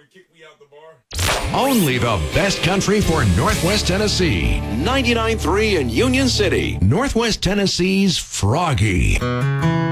Only the best country for Northwest Tennessee. 99.3 in Union City. Northwest Tennessee's Froggy.